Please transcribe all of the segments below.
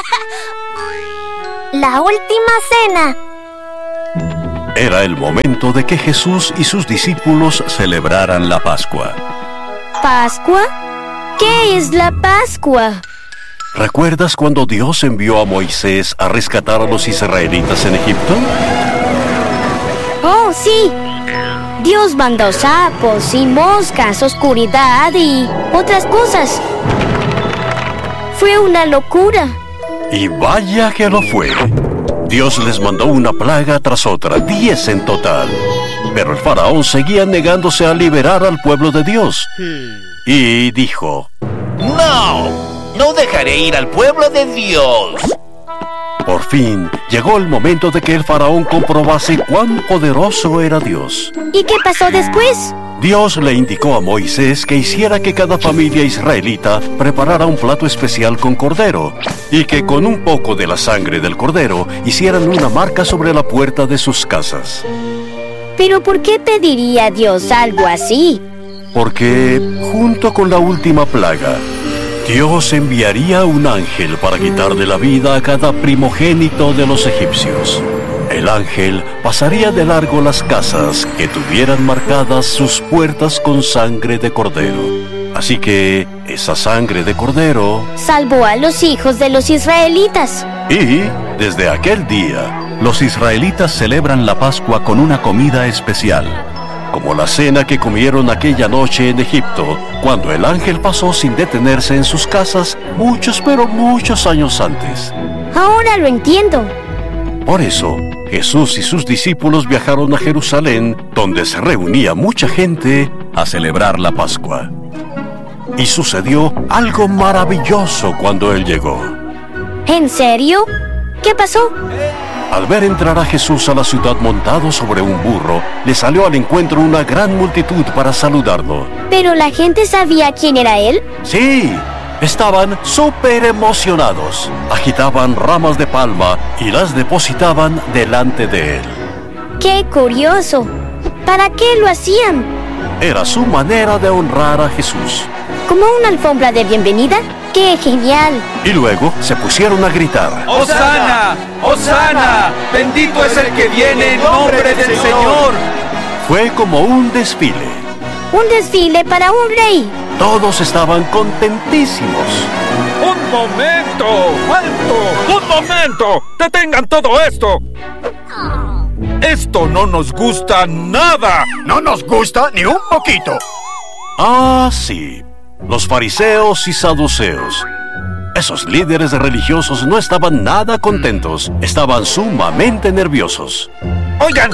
La última cena. Era el momento de que Jesús y sus discípulos celebraran la Pascua. ¿Pascua? ¿Qué es la Pascua? ¿Recuerdas cuando Dios envió a Moisés a rescatar a los israelitas en Egipto? Oh, sí. Dios mandó sapos y moscas, oscuridad y otras cosas. Fue una locura. Y vaya que lo fue. Dios les mandó una plaga tras otra, 10 en total. Pero el faraón seguía negándose a liberar al pueblo de Dios. Y dijo: No dejaré ir al pueblo de Dios. Por fin llegó el momento de que el faraón comprobase cuán poderoso era Dios. ¿Y qué pasó después? Dios le indicó a Moisés que hiciera que cada familia israelita preparara un plato especial con cordero y que con un poco de la sangre del cordero hicieran una marca sobre la puerta de sus casas. ¿Pero por qué pediría Dios algo así? Porque, junto con la última plaga, Dios enviaría un ángel para quitarle la vida a cada primogénito de los egipcios. El ángel pasaría de largo las casas que tuvieran marcadas sus puertas con sangre de cordero. Así que esa sangre de cordero salvó a los hijos de los israelitas. Y, desde aquel día, los israelitas celebran la Pascua con una comida especial, como la cena que comieron aquella noche en Egipto, cuando el ángel pasó sin detenerse en sus casas muchos años antes. Ahora lo entiendo. Por eso, Jesús y sus discípulos viajaron a Jerusalén, donde se reunía mucha gente a celebrar la Pascua. Y sucedió algo maravilloso cuando Él llegó. ¿En serio? ¿Qué pasó? Al ver entrar a Jesús a la ciudad montado sobre un burro, le salió al encuentro una gran multitud para saludarlo. ¿Pero la gente sabía quién era Él? Sí, estaban súper emocionados. Agitaban ramas de palma y las depositaban delante de Él. ¡Qué curioso! ¿Para qué lo hacían? Era su manera de honrar a Jesús. ¿Como una alfombra de bienvenida? ¡Qué genial! Y luego se pusieron a gritar: ¡Hosana! ¡Hosana! ¡Bendito es el que viene en nombre del Señor! Fue como un desfile. ¡Un desfile para un rey! Todos estaban contentísimos. ¡Un momento! ¡Alto! ¡Un momento! ¡Detengan todo esto! ¡Esto no nos gusta nada! No nos gusta ni un poquito. Ah, sí. Los fariseos y saduceos. Esos líderes religiosos no estaban nada contentos. Estaban sumamente nerviosos. ¡Oigan!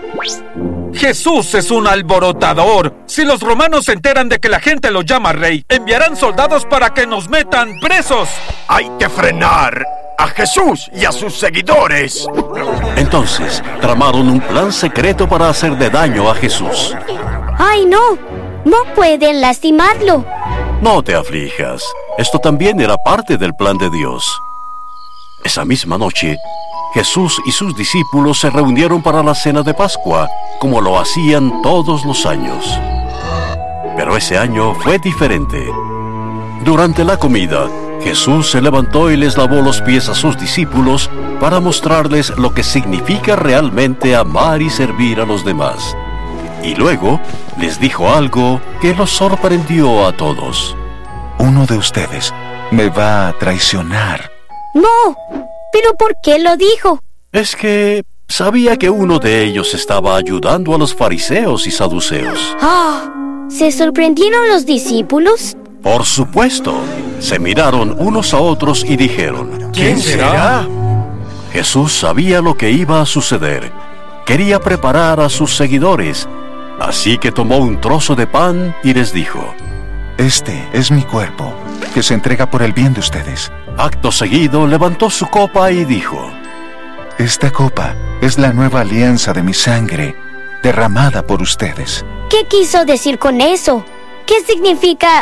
Jesús es un alborotador. Si los romanos se enteran de que la gente lo llama rey, enviarán soldados para que nos metan presos. Hay que frenar a Jesús y a sus seguidores. Entonces, tramaron un plan secreto para hacerle daño a Jesús. ¡Ay, no! ¡No pueden lastimarlo! No te aflijas. Esto también era parte del plan de Dios. Esa misma noche, Jesús y sus discípulos se reunieron para la cena de Pascua, como lo hacían todos los años. Pero ese año fue diferente. Durante la comida, Jesús se levantó y les lavó los pies a sus discípulos para mostrarles lo que significa realmente amar y servir a los demás. Y luego les dijo algo que los sorprendió a todos. Uno de ustedes me va a traicionar. ¡No! ¿Pero por qué lo dijo? Es que sabía que uno de ellos estaba ayudando a los fariseos y saduceos. ¡Ah! ¿Se sorprendieron los discípulos? Por supuesto. Se miraron unos a otros y dijeron: ¿Quién será? Jesús sabía lo que iba a suceder. Quería preparar a sus seguidores. Así que tomó un trozo de pan y les dijo: Este es mi cuerpo, que se entrega por el bien de ustedes. Acto seguido, levantó su copa y dijo: Esta copa es la nueva alianza de mi sangre, derramada por ustedes. ¿Qué quiso decir con eso? ¿Qué significa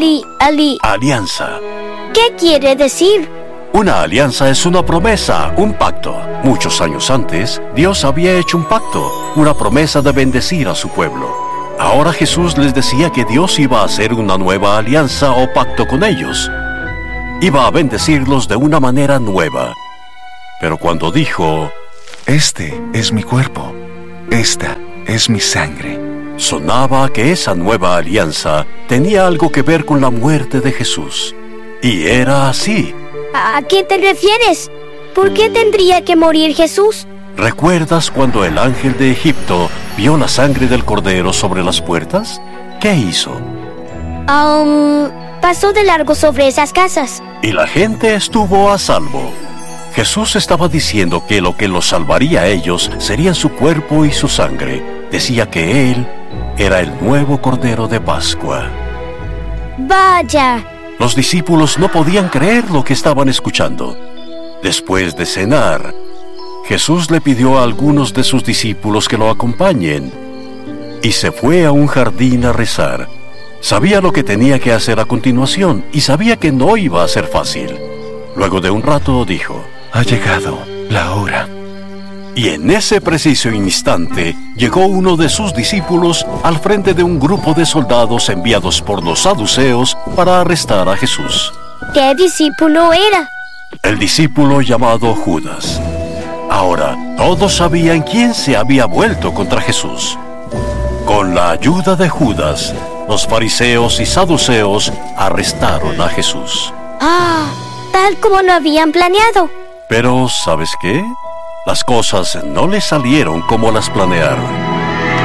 alianza? ¿Qué quiere decir? Una alianza es una promesa, un pacto. Muchos años antes, Dios había hecho un pacto, una promesa de bendecir a su pueblo. Ahora Jesús les decía que Dios iba a hacer una nueva alianza o pacto con ellos. iba a bendecirlos de una manera nueva. Pero cuando dijo, Este es mi cuerpo, esta es mi sangre, sonaba que esa nueva alianza tenía algo que ver con la muerte de Jesús. Y era así. ¿A qué te refieres? ¿Por qué tendría que morir Jesús? ¿Recuerdas cuando el ángel de Egipto vio la sangre del cordero sobre las puertas? ¿Qué hizo? Pasó de largo sobre esas casas. Y la gente estuvo a salvo. Jesús estaba diciendo que lo que los salvaría a ellos sería su cuerpo y su sangre. Decía que Él era el nuevo Cordero de Pascua. ¡Vaya! Los discípulos no podían creer lo que estaban escuchando. Después de cenar, Jesús le pidió a algunos de sus discípulos que lo acompañen y se fue a un jardín a rezar. Sabía lo que tenía que hacer a continuación y sabía que no iba a ser fácil. Luego de un rato dijo, ha llegado la hora. Y en ese preciso instante llegó uno de sus discípulos al frente de un grupo de soldados enviados por los saduceos para arrestar a Jesús. ¿Qué discípulo era? El discípulo llamado Judas. Ahora, todos sabían quién se había vuelto contra Jesús. Con la ayuda de Judas, los fariseos y saduceos arrestaron a Jesús. Tal como lo habían planeado. Pero, ¿sabes qué? Las cosas no les salieron como las planearon.